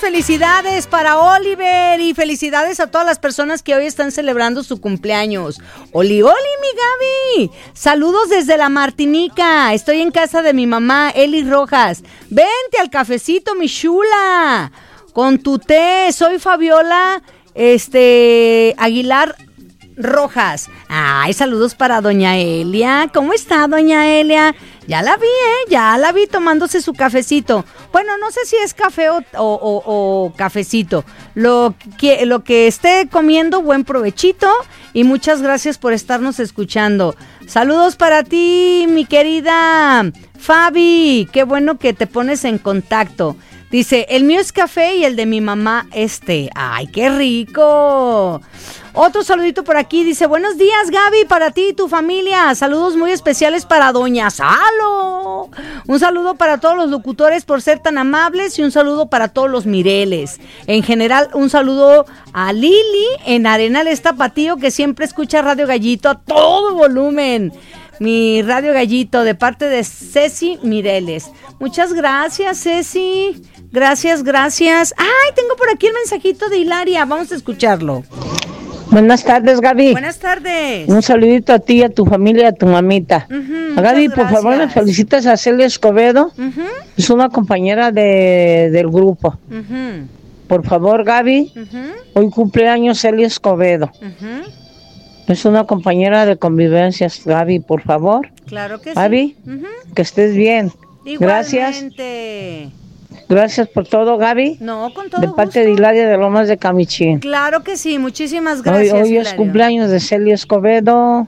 felicidades para Oliver y felicidades a todas las personas que hoy están celebrando su cumpleaños. Oli, mi Gaby. Saludos desde la Martinica. Estoy en casa de mi mamá, Eli Rojas. Vente al cafecito, mi chula. Con tu té. Soy Fabiola, Aguilar Rojas. Ay, saludos para doña Elia. ¿Cómo está, doña Elia? Ya la vi tomándose su cafecito. Bueno, no sé si es café o cafecito. Lo que esté comiendo, buen provechito. Y muchas gracias por estarnos escuchando. Saludos para ti, mi querida Fabi. Qué bueno que te pones en contacto. Dice, el mío es café y el de mi mamá ¡ay, qué rico! Otro saludito por aquí, dice, buenos días, Gaby, para ti y tu familia. Saludos muy especiales para doña Salo. Un saludo para todos los locutores por ser tan amables y un saludo para todos los Mireles. En general, un saludo a Lili en Arenales Tapatío, que siempre escucha Radio Gallito a todo volumen. Mi Radio Gallito, de parte de Ceci Mireles. Muchas gracias, Ceci. Gracias. Ay, tengo por aquí el mensajito de Hilaria. Vamos a escucharlo. Buenas tardes, Gaby. Buenas tardes. Un saludito a ti, a tu familia, a tu mamita. Gaby, por favor, me felicitas a Celia Escobedo. Es una compañera del grupo. Por favor, Gaby, hoy cumpleaños Celia Escobedo. Es una compañera de convivencias, Gaby, por favor. Claro que Gaby, sí. que estés bien. Igualmente. Gracias por todo, Gaby. No, con todo de parte gusto. de Hilaria de Lomas de Camichín. Claro que sí, muchísimas gracias. Hoy es cumpleaños de Celia Escobedo.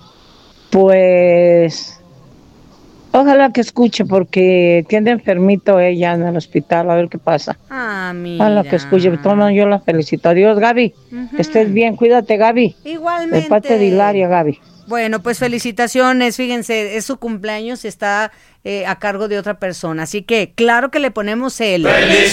Pues ojalá que escuche, porque tiene enfermito ella en el hospital, a ver qué pasa. Mira. Ojalá que escuche, yo la felicito. Adiós, Gaby. Que estés bien, cuídate, Gaby. Igualmente. De parte de Hilaria, Gaby. Bueno, pues felicitaciones, fíjense, es su cumpleaños, está a cargo de otra persona, así que claro que le ponemos el...